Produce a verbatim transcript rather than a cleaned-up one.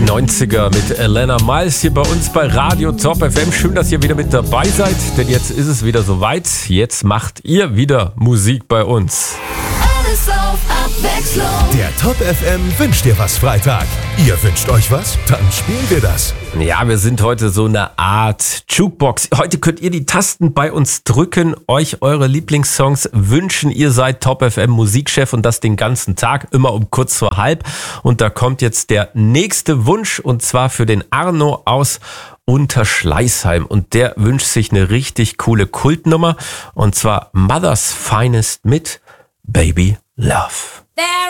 neunziger mit Elena Miles hier bei uns bei Radio Top F M. Schön, dass ihr wieder mit dabei seid, denn jetzt ist es wieder soweit. Jetzt macht ihr wieder Musik bei uns. Alles auf Abwechslung. Der Top F M wünscht dir was Freitag. Ihr wünscht euch was? Dann spielen wir das. Ja, wir sind heute so eine Art Jukebox. Heute könnt ihr die Tasten bei uns drücken, euch eure Lieblingssongs wünschen. Ihr seid Top F M Musikchef und das den ganzen Tag, immer um kurz vor halb. Und da kommt jetzt der nächste Wunsch und zwar für den Arno aus Unterschleißheim. Und der wünscht sich eine richtig coole Kultnummer und zwar Mother's Finest mit Baby Love.